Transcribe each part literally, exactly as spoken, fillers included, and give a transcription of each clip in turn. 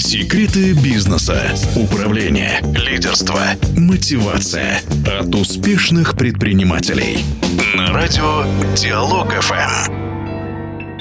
Секреты бизнеса, управления, лидерства, мотивация от успешных предпринимателей. На радио Диалог эф эм.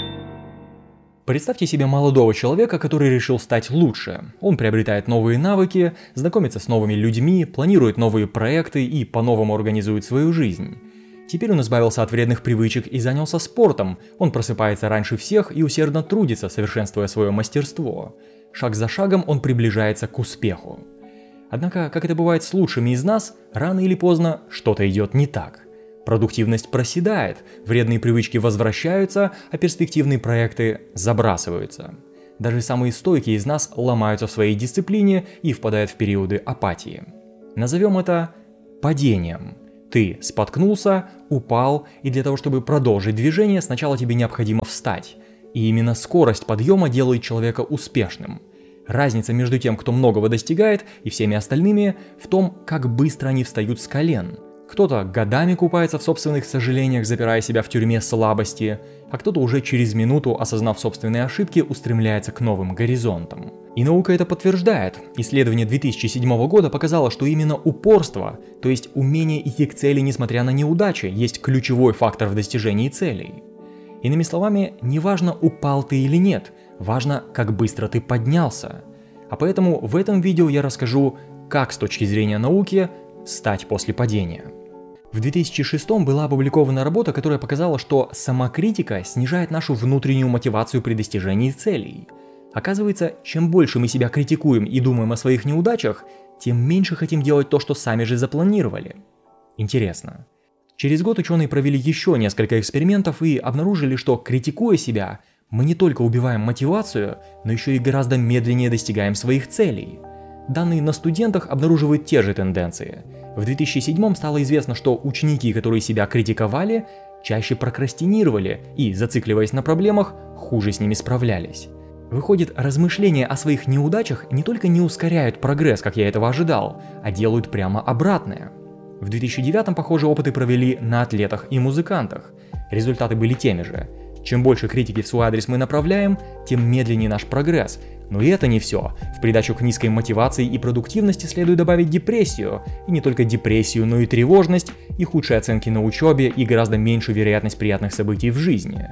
Представьте себе молодого человека, который решил стать лучше. Он приобретает новые навыки, знакомится с новыми людьми, планирует новые проекты и по-новому организует свою жизнь. Теперь он избавился от вредных привычек и занялся спортом. Он просыпается раньше всех и усердно трудится, совершенствуя свое мастерство. Шаг за шагом он приближается к успеху. Однако, как это бывает с лучшими из нас, рано или поздно что-то идет не так. Продуктивность проседает, вредные привычки возвращаются, а перспективные проекты забрасываются. Даже самые стойкие из нас ломаются в своей дисциплине и впадают в периоды апатии. Назовем это падением. Ты споткнулся, упал, и для того, чтобы продолжить движение, сначала тебе необходимо встать. И именно скорость подъема делает человека успешным. Разница между тем, кто многого достигает, и всеми остальными, в том, как быстро они встают с колен. Кто-то годами купается в собственных сожалениях, запирая себя в тюрьме слабости, а кто-то уже через минуту, осознав собственные ошибки, устремляется к новым горизонтам. И наука это подтверждает. Исследование две тысячи седьмого года показало, что именно упорство, то есть умение идти к цели несмотря на неудачи, есть ключевой фактор в достижении целей. Иными словами, неважно, упал ты или нет, важно, как быстро ты поднялся. А поэтому в этом видео я расскажу, как с точки зрения науки встать после падения. В две тысячи шестом была опубликована работа, которая показала, что самокритика снижает нашу внутреннюю мотивацию при достижении целей. Оказывается, чем больше мы себя критикуем и думаем о своих неудачах, тем меньше хотим делать то, что сами же запланировали. Интересно. Через год ученые провели еще несколько экспериментов и обнаружили, что, критикуя себя, мы не только убиваем мотивацию, но еще и гораздо медленнее достигаем своих целей. Данные на студентах обнаруживают те же тенденции. В две тысячи седьмом стало известно, что ученики, которые себя критиковали, чаще прокрастинировали и, зацикливаясь на проблемах, хуже с ними справлялись. Выходит, размышления о своих неудачах не только не ускоряют прогресс, как я этого ожидал, а делают прямо обратное. В две тысячи девятом похожие опыты провели на атлетах и музыкантах. Результаты были теми же. Чем больше критики в свой адрес мы направляем, тем медленнее наш прогресс. Но и это не все. В придачу к низкой мотивации и продуктивности следует добавить депрессию. И не только депрессию, но и тревожность, и худшие оценки на учебе, и гораздо меньшую вероятность приятных событий в жизни.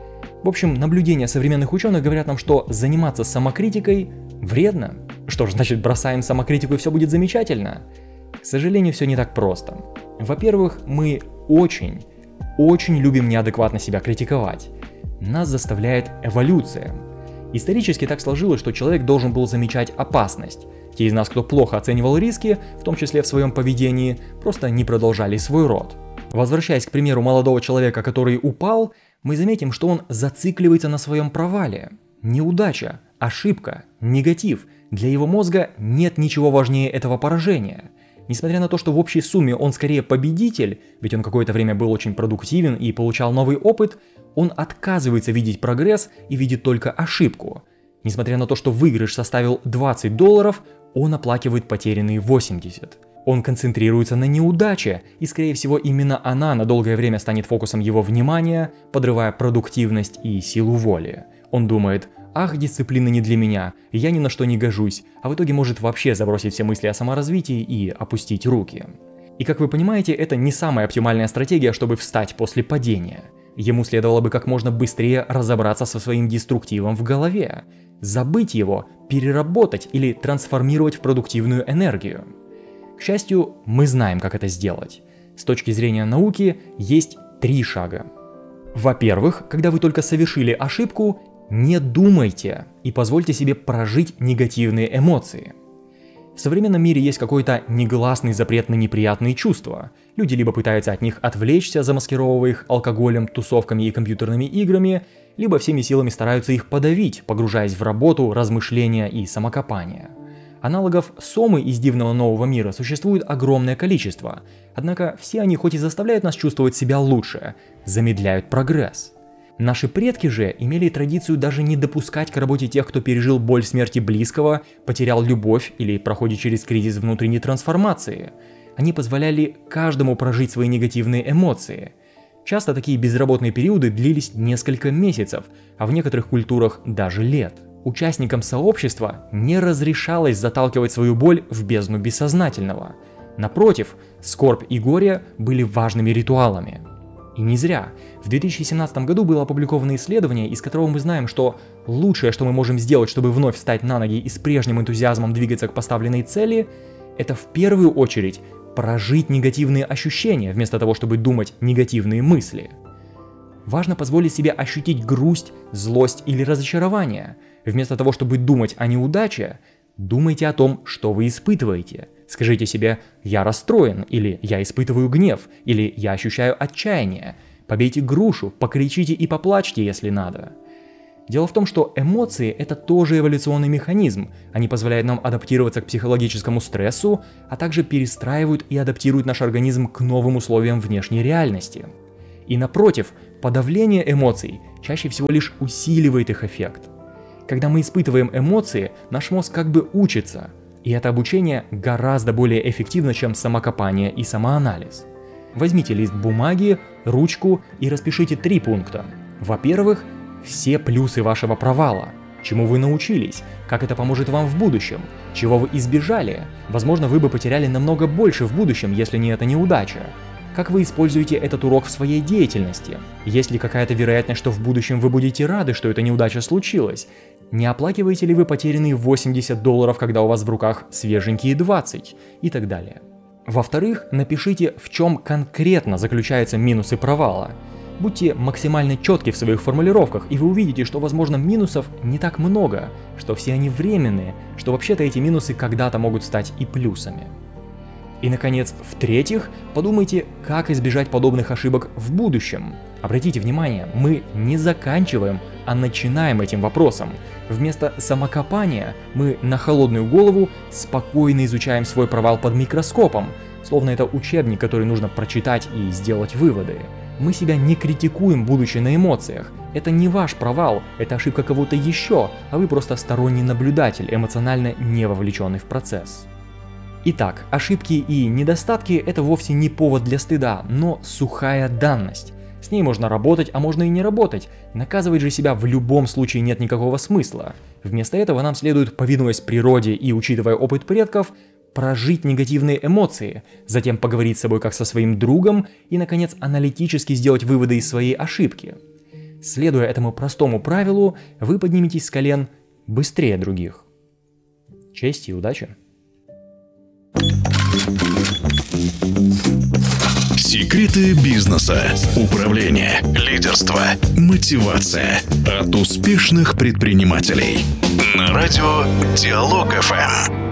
В общем, наблюдения современных ученых говорят нам, что заниматься самокритикой вредно. Что ж, значит, бросаем самокритику и все будет замечательно? К сожалению, все не так просто. Во-первых, мы очень, очень любим неадекватно себя критиковать. Нас заставляет эволюция. Исторически так сложилось, что человек должен был замечать опасность. Те из нас, кто плохо оценивал риски, в том числе в своем поведении, просто не продолжали свой род. Возвращаясь к примеру молодого человека, который упал, мы заметим, что он зацикливается на своем провале. Неудача, ошибка, негатив. Для его мозга нет ничего важнее этого поражения. Несмотря на то, что в общей сумме он скорее победитель, ведь он какое-то время был очень продуктивен и получал новый опыт, он отказывается видеть прогресс и видит только ошибку. Несмотря на то, что выигрыш составил двадцать долларов, он оплакивает потерянные восемьдесят. Он концентрируется на неудаче, и скорее всего именно она на долгое время станет фокусом его внимания, подрывая продуктивность и силу воли. Он думает: ах, дисциплина не для меня, я ни на что не гожусь, а в итоге может вообще забросить все мысли о саморазвитии и опустить руки. И как вы понимаете, это не самая оптимальная стратегия, чтобы встать после падения. Ему следовало бы как можно быстрее разобраться со своим деструктивом в голове, забыть его, переработать или трансформировать в продуктивную энергию. К счастью, мы знаем, как это сделать. С точки зрения науки есть три шага. Во-первых, когда вы только совершили ошибку, не думайте и позвольте себе прожить негативные эмоции. В современном мире есть какой-то негласный запрет на неприятные чувства. Люди либо пытаются от них отвлечься, замаскировывая их алкоголем, тусовками и компьютерными играми, либо всеми силами стараются их подавить, погружаясь в работу, размышления и самокопание. Аналогов сомы из дивного нового мира существует огромное количество, однако все они хоть и заставляют нас чувствовать себя лучше, замедляют прогресс. Наши предки же имели традицию даже не допускать к работе тех, кто пережил боль смерти близкого, потерял любовь или проходит через кризис внутренней трансформации. Они позволяли каждому прожить свои негативные эмоции. Часто такие безработные периоды длились несколько месяцев, а в некоторых культурах даже лет. участникам сообщества не разрешалось заталкивать свою боль в бездну бессознательного. Напротив, скорбь и горе были важными ритуалами. И не зря. В две тысячи семнадцатом году было опубликовано исследование, из которого мы знаем, что лучшее, что мы можем сделать, чтобы вновь встать на ноги и с прежним энтузиазмом двигаться к поставленной цели, это в первую очередь прожить негативные ощущения, вместо того, чтобы думать негативные мысли. Важно позволить себе ощутить грусть, злость или разочарование. Вместо того, чтобы думать о неудаче, думайте о том, что вы испытываете. Скажите себе «я расстроен» или «я испытываю гнев» или «я ощущаю отчаяние». Побейте грушу, покричите и поплачьте, если надо. Дело в том, что эмоции – это тоже эволюционный механизм. Они позволяют нам адаптироваться к психологическому стрессу, а также перестраивают и адаптируют наш организм к новым условиям внешней реальности. И напротив, подавление эмоций чаще всего лишь усиливает их эффект. Когда мы испытываем эмоции, наш мозг как бы учится, и это обучение гораздо более эффективно, чем самокопание и самоанализ. Возьмите лист бумаги, ручку и распишите три пункта. Во-первых, все плюсы вашего провала. Чему вы научились, как это поможет вам в будущем, чего вы избежали. Возможно, вы бы потеряли намного больше в будущем, если не эта неудача. Как вы используете этот урок в своей деятельности? Есть ли какая-то вероятность, что в будущем вы будете рады, что эта неудача случилась? Не оплакиваете ли вы потерянные восемьдесят долларов, когда у вас в руках свеженькие двадцать? И так далее. Во-вторых, напишите, в чем конкретно заключаются минусы провала. Будьте максимально четки в своих формулировках, и вы увидите, что, возможно, минусов не так много, что все они временные, что вообще-то эти минусы когда-то могут стать и плюсами. И, наконец, в-третьих, подумайте, как избежать подобных ошибок в будущем. Обратите внимание, мы не заканчиваем, а начинаем этим вопросом. Вместо самокопания мы на холодную голову спокойно изучаем свой провал под микроскопом, словно это учебник, который нужно прочитать и сделать выводы. Мы себя не критикуем, будучи на эмоциях. Это не ваш провал, это ошибка кого-то еще, а вы просто сторонний наблюдатель, эмоционально не вовлеченный в процесс. Итак, ошибки и недостатки – это вовсе не повод для стыда, но сухая данность. С ней можно работать, а можно и не работать. Наказывать же себя в любом случае нет никакого смысла. Вместо этого нам следует, повинуясь природе и учитывая опыт предков, прожить негативные эмоции, затем поговорить с собой как со своим другом и, наконец, аналитически сделать выводы из своей ошибки. Следуя этому простому правилу, вы подниметесь с колен быстрее других. Честь и удачи! Секреты бизнеса, управление, лидерство, мотивация от успешных предпринимателей. На радио Диалог эф эм.